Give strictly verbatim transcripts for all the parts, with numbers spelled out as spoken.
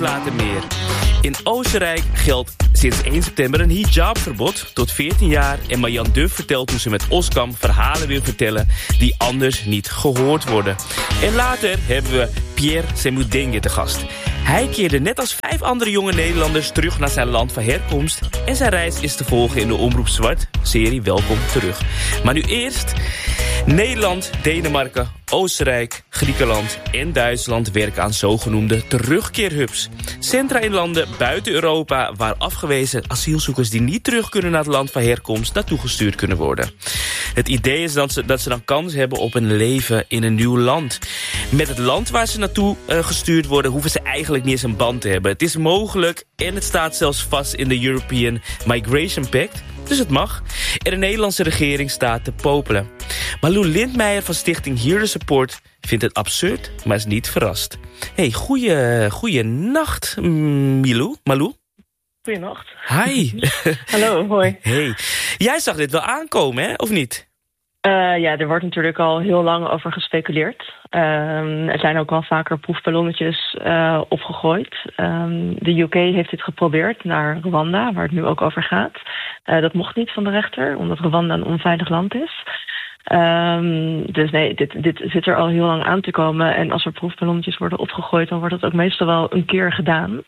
later meer. In Oostenrijk geldt sinds één september een hijabverbod tot veertien jaar. En Marjan Duff vertelt hoe ze met Oskam verhalen wil vertellen die anders niet gehoord worden. En later hebben we Pierre Semoudingue te gast. Hij keerde net als vijf andere jonge Nederlanders terug naar zijn land van herkomst. En zijn reis is te volgen in de Omroep Zwart serie Welkom Terug. Maar nu eerst Nederland, Denemarken, Oostenrijk, Griekenland en Duitsland werken aan zogenoemde terugkeerhubs. Centra in landen buiten Europa waar afgewezen asielzoekers die niet terug kunnen naar het land van herkomst naartoe gestuurd kunnen worden. Het idee is dat ze, dat ze dan kans hebben op een leven in een nieuw land. Met het land waar ze naartoe uh, gestuurd worden hoeven ze eigenlijk niet eens een band te hebben. Het is mogelijk en het staat zelfs vast in de European Migration Pact. Dus het mag. En de Nederlandse regering staat te popelen. Malou Lindmeijer van stichting Hear the Support vindt het absurd, maar is niet verrast. Hey, goeie, goeie nacht, Milou. Malou. Goeienacht. Hi. Hallo, hoi. Hey. Jij zag dit wel aankomen, hè? Of niet? Uh, ja, er wordt natuurlijk al heel lang over gespeculeerd. Um, er zijn ook wel vaker proefballonnetjes uh, opgegooid. Um, de U K heeft dit geprobeerd naar Rwanda, waar het nu ook over gaat. Uh, dat mocht niet van de rechter, omdat Rwanda een onveilig land is. Um, dus nee, dit, dit zit er al heel lang aan te komen. En als er proefballonnetjes worden opgegooid, dan wordt dat ook meestal wel een keer gedaan.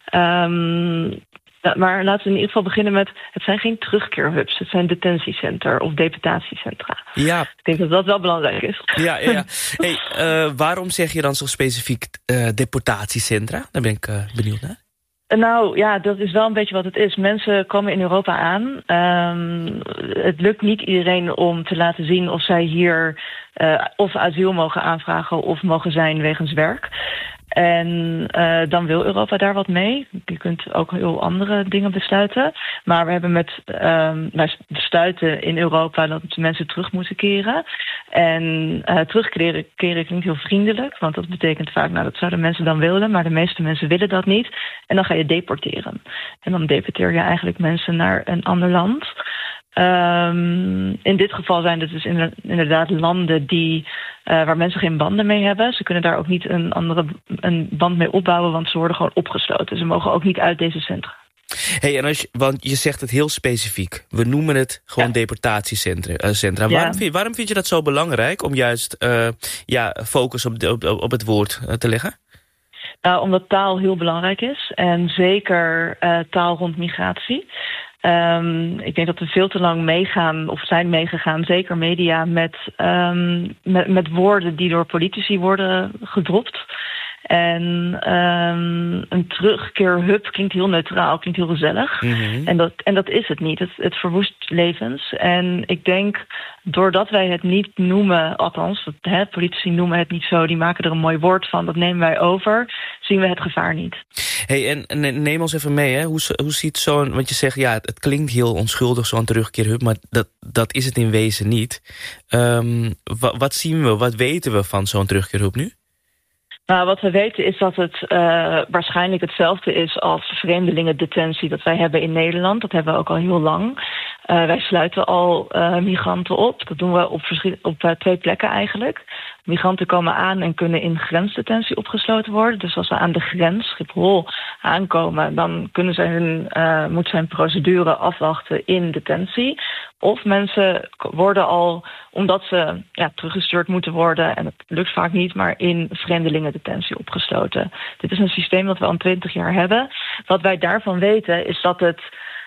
Um, Maar laten we in ieder geval beginnen met, het zijn geen terugkeerhubs. Het zijn detentiecenter of deportatiecentra. Ja. Ik denk dat dat wel belangrijk is. Ja, ja, ja. Hey, uh, waarom zeg je dan zo specifiek uh, deportatiecentra? Daar ben ik uh, benieuwd naar. Nou ja, dat is wel een beetje wat het is. Mensen komen in Europa aan. Um, het lukt niet iedereen om te laten zien of zij hier uh, of asiel mogen aanvragen of mogen zijn wegens werk. En uh, dan wil Europa daar wat mee. Je kunt ook heel andere dingen besluiten. Maar we hebben met um, wij besluiten in Europa dat mensen terug moeten keren. En uh, terugkeren keren klinkt heel vriendelijk. Want dat betekent vaak, nou dat zouden mensen dan willen. Maar de meeste mensen willen dat niet. En dan ga je deporteren. En dan deporteer je eigenlijk mensen naar een ander land. Um, in dit geval zijn het dus inderdaad landen die, uh, waar mensen geen banden mee hebben. Ze kunnen daar ook niet een andere een band mee opbouwen, want ze worden gewoon opgesloten. Ze mogen ook niet uit deze centra. Hey, en als je, want je zegt het heel specifiek. We noemen het gewoon ja. deportatiecentra. Uh, centra. Ja. Waarom, vind, waarom vind je dat zo belangrijk om juist uh, ja, focus op, de, op, op het woord uh, te leggen? Nou, omdat taal heel belangrijk is. En zeker uh, taal rond migratie. Um, ik denk dat we veel te lang meegaan, of zijn meegegaan, zeker media, met, um, met, met woorden die door politici worden gedropt. En um, een terugkeerhub klinkt heel neutraal, klinkt heel gezellig. Mm-hmm. En, dat, en dat is het niet. Het, het verwoest levens. En ik denk, doordat wij het niet noemen, althans, dat, hè, politici noemen het niet zo, die maken er een mooi woord van, dat nemen wij over, zien we het gevaar niet. Hey, en, en neem ons even mee, hè? Hoe, hoe ziet zo'n, want je zegt, ja, het, het klinkt heel onschuldig, zo'n terugkeerhub, maar dat, dat is het in wezen niet. Um, wat, wat zien we, wat weten we van zo'n terugkeerhub nu? Nou, wat we weten is dat het uh, waarschijnlijk hetzelfde is als vreemdelingendetentie dat wij hebben in Nederland. Dat hebben we ook al heel lang. Uh, wij sluiten al uh, migranten op. Dat doen we op, op uh, twee plekken eigenlijk. Migranten komen aan en kunnen in grensdetentie opgesloten worden. Dus als ze aan de grens, Schiphol, aankomen, dan kunnen ze hun, uh, moet zijn procedure afwachten in detentie. Of mensen worden al, omdat ze ja, teruggestuurd moeten worden, en dat lukt vaak niet, maar in vreemdelingendetentie opgesloten. Dit is een systeem dat we al twintig jaar hebben. Wat wij daarvan weten is dat het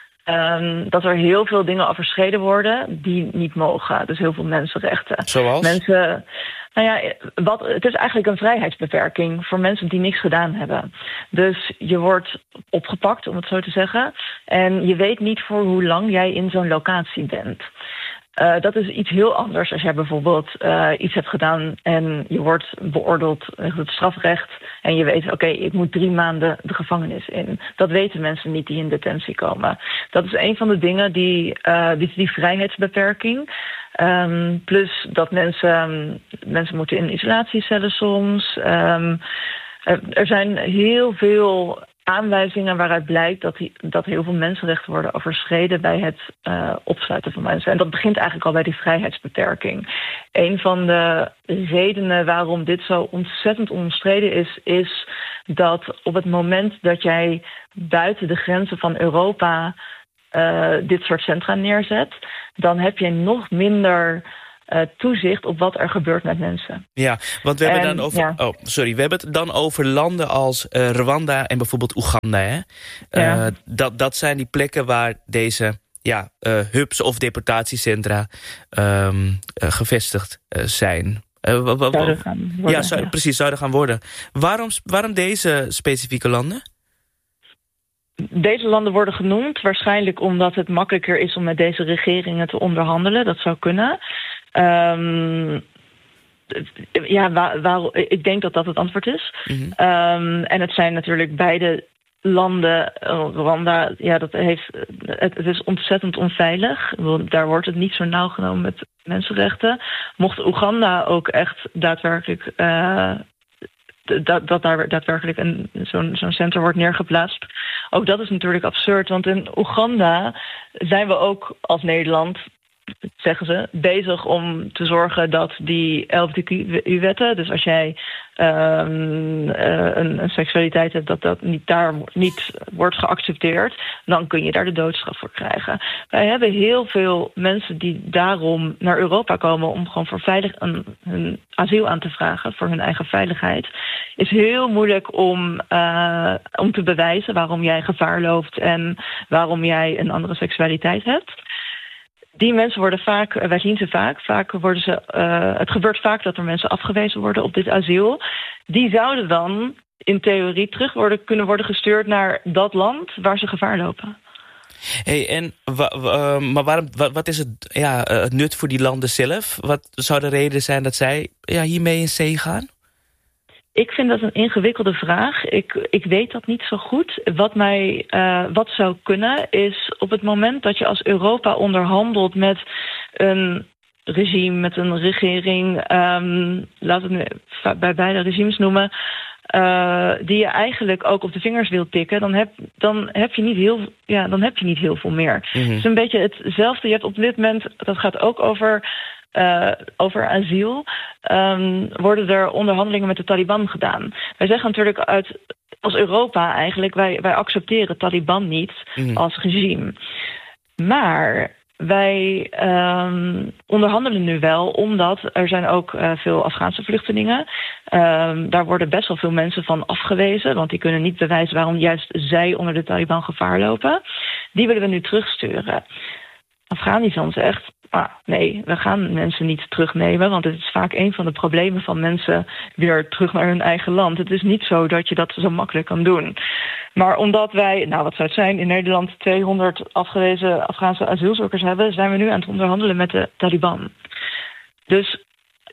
Um, dat er heel veel dingen overschreden worden die niet mogen. Dus heel veel mensenrechten. Zoals? Mensen, nou ja, wat, het is eigenlijk een vrijheidsbeperking voor mensen die niks gedaan hebben. Dus je wordt opgepakt, om het zo te zeggen. En je weet niet voor hoe lang jij in zo'n locatie bent. Uh, dat is iets heel anders als jij bijvoorbeeld uh, iets hebt gedaan en je wordt beoordeeld met het strafrecht en je weet, oké, okay, ik moet drie maanden de gevangenis in. Dat weten mensen niet die in detentie komen. Dat is een van de dingen die, uh, die, die vrijheidsbeperking. Um, plus dat mensen, mensen moeten in isolatiecellen soms. Um, er zijn heel veel aanwijzingen waaruit blijkt dat, die, dat heel veel mensenrechten worden overschreden bij het uh, opsluiten van mensen. En dat begint eigenlijk al bij die vrijheidsbeperking. Een van de redenen waarom dit zo ontzettend omstreden is, is dat op het moment dat jij buiten de grenzen van Europa uh, dit soort centra neerzet, dan heb je nog minder uh, toezicht op wat er gebeurt met mensen. Ja, want we hebben en, dan over. Ja. Oh, sorry, we hebben het dan over landen als uh, Rwanda en bijvoorbeeld Oeganda. Hè? Uh, ja. dat, dat zijn die plekken waar deze ja, uh, hubs of deportatiecentra um, uh, gevestigd uh, zijn. Uh, w- w- Zouden gaan worden, ja, zou, ja, precies, zouden gaan worden. Waarom, waarom deze specifieke landen? Deze landen worden genoemd waarschijnlijk omdat het makkelijker is om met deze regeringen te onderhandelen. Dat zou kunnen. Um, ja, waar, waar, ik denk dat dat het antwoord is. Mm-hmm. Um, en het zijn natuurlijk beide landen. Rwanda, ja, dat heeft, het, het is ontzettend onveilig. Daar wordt het niet zo nauw genomen met mensenrechten. Mocht Oeganda ook echt daadwerkelijk Uh, Dat, dat daar daadwerkelijk een, zo'n, zo'n center wordt neergeplaatst. Ook dat is natuurlijk absurd, want in Oeganda zijn we ook als Nederland, zeggen ze, bezig om te zorgen dat die L G B T Q wetten, dus als jij um, uh, een, een seksualiteit hebt dat dat niet daar niet wordt geaccepteerd, dan kun je daar de doodstraf voor krijgen. Wij hebben heel veel mensen die daarom naar Europa komen om gewoon voor veilig een, hun asiel aan te vragen voor hun eigen veiligheid. Is heel moeilijk om, uh, om te bewijzen waarom jij gevaar loopt en waarom jij een andere seksualiteit hebt. Die mensen worden vaak, wij zien ze vaak, vaak worden ze, uh, het gebeurt vaak dat er mensen afgewezen worden op dit asiel. Die zouden dan in theorie terug worden, kunnen worden gestuurd naar dat land waar ze gevaar lopen. Hey, en wa, wa, maar waarom, wat, wat is het, ja, het nut voor die landen zelf? Wat zou de reden zijn dat zij ja, hiermee in zee gaan? Ik vind dat een ingewikkelde vraag. Ik, ik weet dat niet zo goed. Wat mij uh, wat zou kunnen is op het moment dat je als Europa onderhandelt met een regime, met een regering, um, laten we het bij beide regimes noemen, Uh, die je eigenlijk ook op de vingers wil tikken, dan heb, dan heb je niet heel, ja, dan heb je niet heel veel meer. Mm-hmm. Het is een beetje hetzelfde. Je hebt op dit moment, dat gaat ook over Uh, over asiel, um, worden er onderhandelingen met de Taliban gedaan. Wij zeggen natuurlijk uit als Europa eigenlijk, wij, wij accepteren Taliban niet mm. als regime. Maar wij um, onderhandelen nu wel, omdat er zijn ook uh, veel Afghaanse vluchtelingen. Um, daar worden best wel veel mensen van afgewezen, want die kunnen niet bewijzen waarom juist zij onder de Taliban gevaar lopen. Die willen we nu terugsturen. Afghanistan zegt, ah, nee, we gaan mensen niet terugnemen, want het is vaak een van de problemen van mensen weer terug naar hun eigen land. Het is niet zo dat je dat zo makkelijk kan doen. Maar omdat wij, nou wat zou het zijn, in Nederland tweehonderd afgewezen Afghaanse asielzoekers hebben, zijn we nu aan het onderhandelen met de Taliban. Dus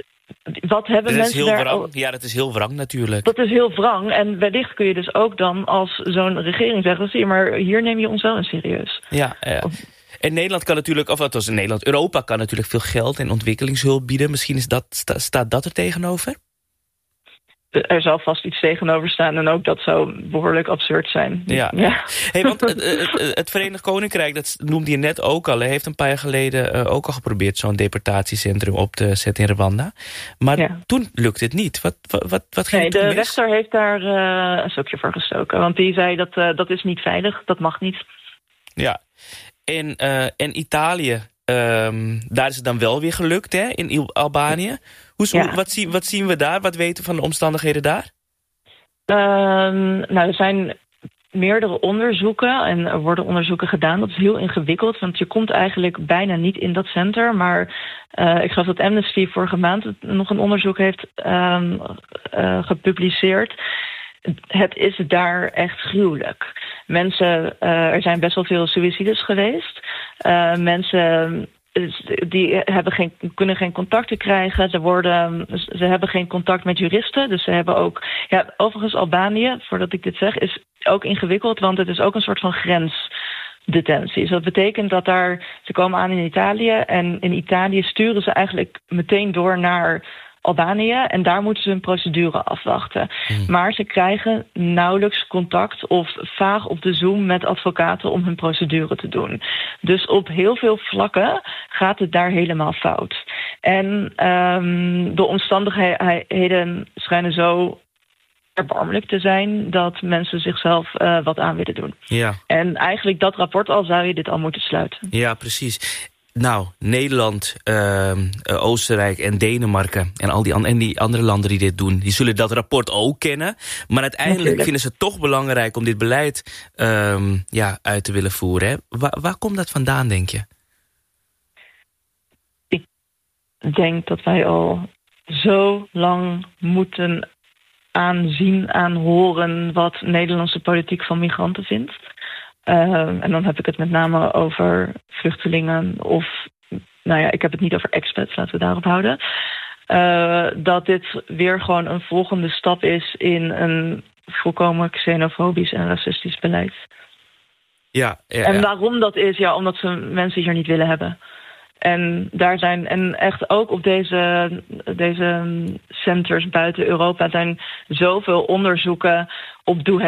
wat hebben dat mensen is heel daar... wrang. Ja, dat is heel wrang natuurlijk. Dat is heel wrang. En wellicht kun je dus ook dan als zo'n regering zeggen, zie je, maar hier neem je ons wel in serieus. Ja, ja. Of, En Nederland kan natuurlijk, of wat was in Nederland, Europa kan natuurlijk veel geld en ontwikkelingshulp bieden. Misschien is dat, sta, staat dat er tegenover? Er zal vast iets tegenover staan en ook dat zou behoorlijk absurd zijn. Ja, ja. Hey, want het, het, het Verenigd Koninkrijk, dat noemde je net ook al, heeft een paar jaar geleden uh, ook al geprobeerd zo'n deportatiecentrum op te zetten in Rwanda. Maar ja. toen lukte het niet. Wat, wat, wat ging nee, er de mis? rechter heeft daar uh, een stokje voor gestoken. Want die zei dat uh, dat is niet veilig, dat mag niet. Ja, en, uh, en Italië, um, daar is het dan wel weer gelukt, hè, in Albanië. Hoe, ja. wat, zien, wat zien we daar? Wat weten we van de omstandigheden daar? Um, nou, er zijn meerdere onderzoeken en er worden onderzoeken gedaan. Dat is heel ingewikkeld, want je komt eigenlijk bijna niet in dat center. Maar uh, ik geloof dat Amnesty vorige maand nog een onderzoek heeft um, uh, gepubliceerd. Het is daar echt gruwelijk. Mensen, uh, er zijn best wel veel suïcides geweest. Uh, mensen die hebben geen, kunnen geen contacten krijgen. Ze, worden, ze hebben geen contact met juristen. Dus ze hebben ook... Ja, overigens Albanië, voordat ik dit zeg, is ook ingewikkeld, want het is ook een soort van grensdetentie. Dus dat betekent dat daar... Ze komen aan in Italië en in Italië sturen ze eigenlijk meteen door naar Albanië en daar moeten ze een procedure afwachten. Hmm. Maar ze krijgen nauwelijks contact of vaag op de Zoom met advocaten om hun procedure te doen. Dus op heel veel vlakken gaat het daar helemaal fout. En um, de omstandigheden schijnen zo erbarmelijk te zijn dat mensen zichzelf uh, wat aan willen doen. Ja. En eigenlijk dat rapport al zou je dit al moeten sluiten. Ja, precies. Nou, Nederland, uh, Oostenrijk en Denemarken en al die, an- en die andere landen die dit doen, die zullen dat rapport ook kennen. Maar uiteindelijk Natuurlijk. vinden ze het toch belangrijk om dit beleid uh, ja, uit te willen voeren. Hè? Waar, waar komt dat vandaan, denk je? Ik denk dat wij al zo lang moeten aanzien, aanhoren wat Nederlandse politiek van migranten vindt. Uh, en dan heb ik het met name over vluchtelingen of, nou ja, ik heb het niet over expats, laten we daarop houden. Uh, dat dit weer gewoon een volgende stap is in een volkomen xenofobisch en racistisch beleid. Ja, ja, ja. En waarom dat is, ja, omdat ze mensen hier niet willen hebben. En daar zijn, en echt ook op deze, deze centers buiten Europa zijn zoveel onderzoeken op doe het